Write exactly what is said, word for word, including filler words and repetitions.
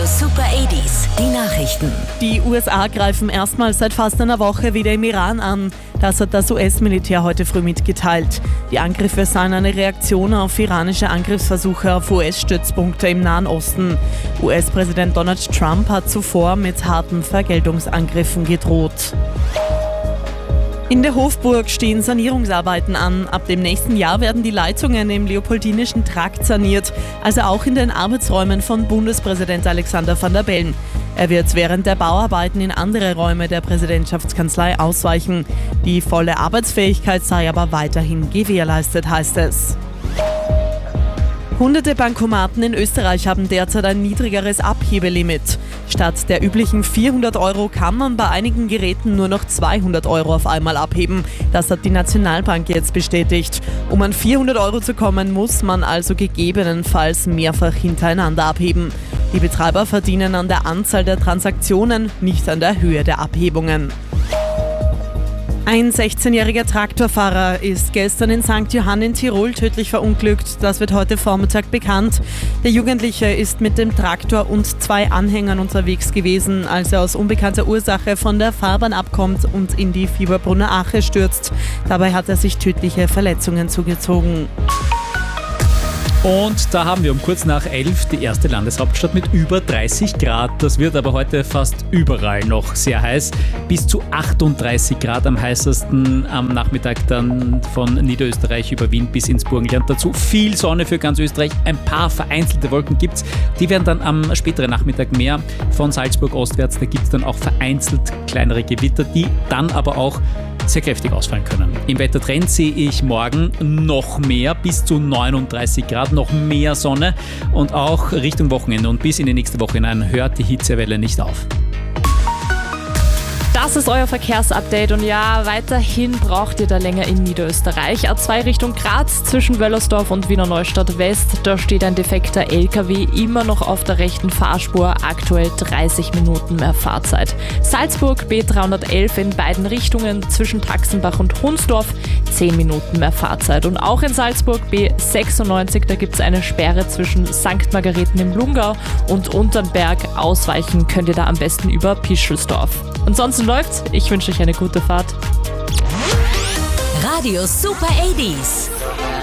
Radio Super achtziger, die Nachrichten. Die U S A greifen erstmals seit fast einer Woche wieder im Iran an. Das hat das U S-Militär heute früh mitgeteilt. Die Angriffe seien eine Reaktion auf iranische Angriffsversuche auf U S-Stützpunkte im Nahen Osten. U S-Präsident Donald Trump hat zuvor mit harten Vergeltungsangriffen gedroht. In der Hofburg stehen Sanierungsarbeiten an. Ab dem nächsten Jahr werden die Leitungen im Leopoldinischen Trakt saniert, also auch in den Arbeitsräumen von Bundespräsident Alexander Van der Bellen. Er wird während der Bauarbeiten in andere Räume der Präsidentschaftskanzlei ausweichen. Die volle Arbeitsfähigkeit sei aber weiterhin gewährleistet, heißt es. Hunderte Bankomaten in Österreich haben derzeit ein niedrigeres Abhebelimit. Statt der üblichen vierhundert Euro kann man bei einigen Geräten nur noch zweihundert Euro auf einmal abheben. Das hat die Nationalbank jetzt bestätigt. Um an vierhundert Euro zu kommen, muss man also gegebenenfalls mehrfach hintereinander abheben. Die Betreiber verdienen an der Anzahl der Transaktionen, nicht an der Höhe der Abhebungen. Ein sechzehnjähriger Traktorfahrer ist gestern in Sankt Johann in Tirol tödlich verunglückt. Das wird heute Vormittag bekannt. Der Jugendliche ist mit dem Traktor und zwei Anhängern unterwegs gewesen, als er aus unbekannter Ursache von der Fahrbahn abkommt und in die Fieberbrunner Ache stürzt. Dabei hat er sich tödliche Verletzungen zugezogen. Und da haben wir um kurz nach elf die erste Landeshauptstadt mit über dreißig Grad. Das wird aber heute fast überall noch sehr heiß. Bis zu achtunddreißig Grad am heißesten am Nachmittag dann von Niederösterreich über Wien bis ins Burgenland. Dazu viel Sonne für ganz Österreich. Ein paar vereinzelte Wolken gibt es. Die werden dann am späteren Nachmittag mehr. Von Salzburg ostwärts, da gibt es dann auch vereinzelt kleinere Gewitter, die dann aber auch sehr kräftig ausfallen können. Im Wettertrend sehe ich morgen noch mehr, bis zu neununddreißig Grad, noch mehr Sonne und auch Richtung Wochenende und bis in die nächste Woche hinein hört die Hitzewelle nicht auf. Das ist euer Verkehrsupdate und ja, weiterhin braucht ihr da länger in Niederösterreich. A zwei Richtung Graz zwischen Wöllersdorf und Wiener Neustadt West. Da steht ein defekter L K W immer noch auf der rechten Fahrspur. Aktuell dreißig Minuten mehr Fahrzeit. Salzburg B dreihundertelf in beiden Richtungen zwischen Taxenbach und Hunsdorf. zehn Minuten mehr Fahrzeit. Und auch in Salzburg B sechsundneunzig, da gibt es eine Sperre zwischen Sankt Margareten im Lungau und Unternberg. Ausweichen könnt ihr da am besten über Pischelsdorf. Ansonsten läuft's. Ich wünsche euch eine gute Fahrt. Radio Super achtziger.